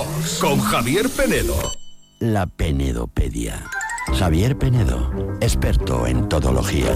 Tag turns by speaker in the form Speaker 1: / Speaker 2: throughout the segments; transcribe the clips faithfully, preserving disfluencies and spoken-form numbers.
Speaker 1: Box con Javier Penedo.
Speaker 2: La Penedopedia. Javier Penedo, experto en todología.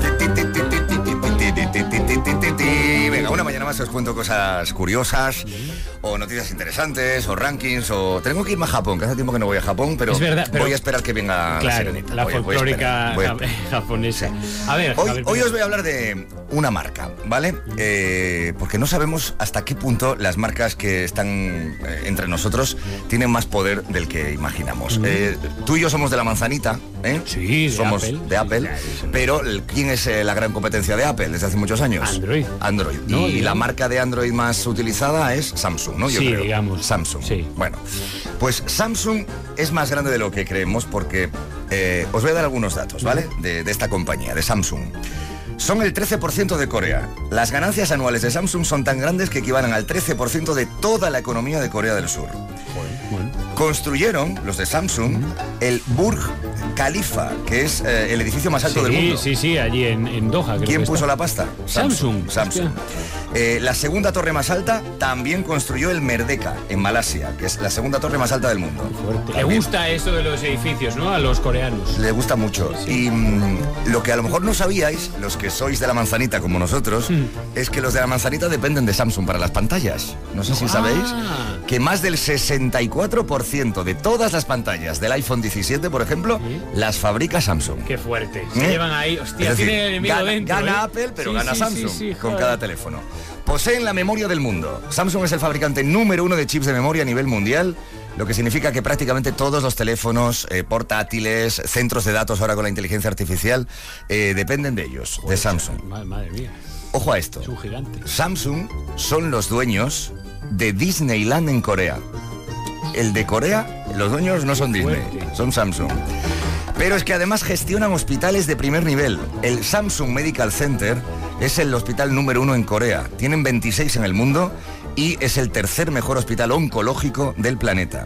Speaker 3: Venga, una mañana más os cuento cosas curiosas, o noticias interesantes, o rankings, o... Tengo que irme a Japón, que hace tiempo que no voy a Japón, pero,
Speaker 4: es verdad, pero...
Speaker 3: voy a esperar que venga
Speaker 4: claro,
Speaker 3: la Serenita.
Speaker 4: la
Speaker 3: voy,
Speaker 4: folclórica
Speaker 3: voy a esperar, voy a
Speaker 4: japonesa.
Speaker 3: Sí.
Speaker 4: A ver,
Speaker 3: hoy,
Speaker 4: a ver,
Speaker 3: hoy os voy a hablar de una marca, ¿vale? Eh, porque no sabemos hasta qué punto las marcas que están eh, entre nosotros tienen más poder del que imaginamos. Mm. Eh, tú y yo somos de la manzanita, ¿eh?
Speaker 4: Sí, de
Speaker 3: somos
Speaker 4: Apple.
Speaker 3: de Apple,
Speaker 4: sí, claro,
Speaker 3: pero ¿quién es eh, la gran competencia de Apple desde hace muchos años?
Speaker 4: Android.
Speaker 3: Android.
Speaker 4: No,
Speaker 3: y
Speaker 4: digamos.
Speaker 3: la marca de Android más utilizada es Samsung, ¿no? Yo
Speaker 4: sí,
Speaker 3: creo.
Speaker 4: digamos.
Speaker 3: Samsung.
Speaker 4: Sí.
Speaker 3: Bueno, pues Samsung es más grande de lo que creemos porque eh, os voy a dar algunos datos, ¿vale? De, de esta compañía, de Samsung. Son el trece por ciento de Corea. Las ganancias anuales de Samsung son tan grandes que equivalen al trece por ciento de toda la economía de Corea del Sur.
Speaker 4: Bueno.
Speaker 3: Construyeron, los de Samsung, el Burj Khalifa, que es eh, el edificio más alto
Speaker 4: sí,
Speaker 3: del mundo.
Speaker 4: Sí, sí, allí en, en Doha. Creo
Speaker 3: ¿Quién
Speaker 4: que
Speaker 3: puso
Speaker 4: está.
Speaker 3: la pasta?
Speaker 4: Samsung.
Speaker 3: Samsung. Eh, la segunda torre más alta también construyó el Merdeka, en Malasia, que es la segunda torre más alta del mundo.
Speaker 4: Fuerte. Le
Speaker 3: También.
Speaker 4: gusta eso de los edificios, ¿no? A los coreanos.
Speaker 3: Le gusta mucho.
Speaker 4: Sí.
Speaker 3: Y mmm, lo que a lo mejor no sabíais, los que sois de la manzanita como nosotros, mm. es que los de la manzanita dependen de Samsung para las pantallas. No sé si
Speaker 4: ah.
Speaker 3: sabéis que más del sesenta y cuatro por ciento de todas las pantallas del iPhone diecisiete, por ejemplo, ¿sí? las fabrica Samsung.
Speaker 4: Qué fuerte. Se
Speaker 3: ¿Eh?
Speaker 4: llevan ahí, hostia,
Speaker 3: es decir,
Speaker 4: tiene el enemigo
Speaker 3: gana,
Speaker 4: dentro.
Speaker 3: Gana
Speaker 4: ¿eh?
Speaker 3: Apple, pero
Speaker 4: sí,
Speaker 3: gana
Speaker 4: sí,
Speaker 3: Samsung
Speaker 4: sí, sí,
Speaker 3: con
Speaker 4: joder.
Speaker 3: cada teléfono. Poseen la memoria del mundo. Samsung es el fabricante número uno de chips de memoria a nivel mundial, lo que significa que prácticamente todos los teléfonos, eh, portátiles, centros de datos ahora con la inteligencia artificial, eh, dependen de ellos, Joder, de Samsung.
Speaker 4: Madre, madre mía.
Speaker 3: Ojo a esto.
Speaker 4: Es un gigante.
Speaker 3: Samsung son los dueños de Disneyland en Corea. El de Corea, los dueños no son Disney,
Speaker 4: Fuerte.
Speaker 3: son Samsung. Pero es que además gestionan hospitales de primer nivel. El Samsung Medical Center es el hospital número uno en Corea. Tienen veintiséis en el mundo y es el tercer mejor hospital oncológico del planeta.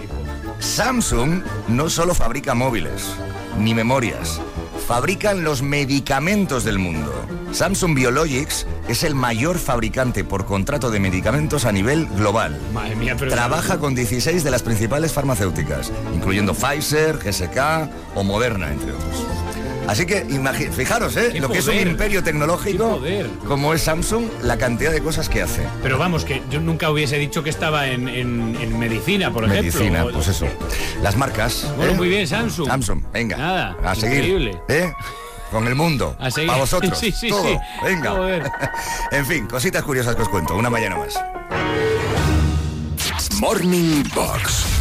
Speaker 3: Samsung no solo fabrica móviles, ni memorias, fabrican los medicamentos del mundo. Samsung Biologics es el mayor fabricante por contrato de medicamentos a nivel global.
Speaker 4: Madre mía, pero
Speaker 3: Trabaja con dieciséis de las principales farmacéuticas, incluyendo Pfizer, G S K o Moderna, entre otros. Así que imagi- fijaros, ¿eh?
Speaker 4: Qué
Speaker 3: lo que
Speaker 4: poder,
Speaker 3: es un imperio tecnológico,
Speaker 4: qué poder.
Speaker 3: como es Samsung, la cantidad de cosas que hace.
Speaker 4: Pero vamos, que yo nunca hubiese dicho que estaba en, en, en medicina, por
Speaker 3: Medicina,
Speaker 4: ejemplo.
Speaker 3: pues eso. Las marcas.
Speaker 4: Bueno,
Speaker 3: ¿eh?
Speaker 4: muy bien, Samsung.
Speaker 3: Samsung, venga.
Speaker 4: Nada,
Speaker 3: a seguir.
Speaker 4: increíble.
Speaker 3: ¿eh? Con el mundo.
Speaker 4: A seguir.
Speaker 3: Para vosotros.
Speaker 4: Sí, sí,
Speaker 3: todo.
Speaker 4: sí.
Speaker 3: Venga.
Speaker 4: Joder.
Speaker 3: En fin, cositas curiosas que os cuento. Una mañana más.
Speaker 1: Morning Box